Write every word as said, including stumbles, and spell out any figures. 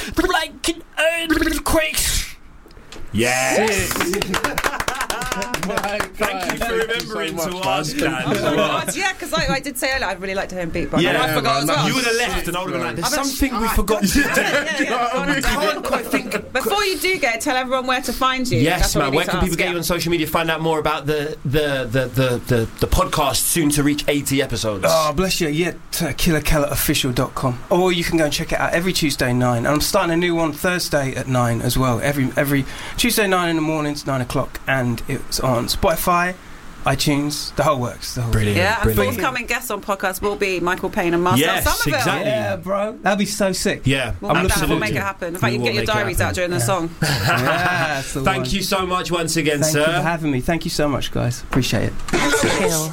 like an earthquake. Yes. Right, Thank you for remembering so to much, ask, man. Dan. Oh my God, yeah, because I, I did say earlier I'd really like to hear him beatbox. Yeah, and I forgot man, as well. You would have left, and I would have been like, "There's I bet- something we forgot." yeah, yeah, yeah. Go on, I Dan. can't quite think. Before you do get it, tell everyone where to find you. Yes, That's what man. we Where need can to people ask, get yeah. you on social media? Find out more about the the the the the, the podcast soon to reach eighty episodes. Oh, bless you. Yeah, to killer keller official dot com. Or you can go and check it out every Tuesday nine. And I'm starting a new one Thursday at nine as well. Every every Tuesday nine in the mornings, nine o'clock, and it's on Spotify, iTunes, the whole works. The whole Brilliant. Yeah, and Brilliant. forthcoming guests on podcast will be Michael Payne and Marcel Yes, Somerville. exactly. Yeah, bro. That'd be so sick. Yeah, We'll make, that, absolutely. we'll make it happen. In We fact, you can will get your make it diaries happen. out during the Yeah. song. Yeah, that's the Thank one. you so much once again, Thank sir. you for having me. Thank you so much, guys. Appreciate it. Kill.